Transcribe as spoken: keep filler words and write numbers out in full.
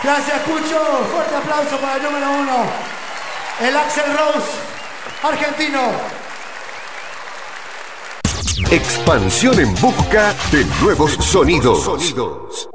Gracias, Cucho. Fuerte aplauso para el número uno. El Axl Rose argentino. Expansión en busca de nuevos sonidos.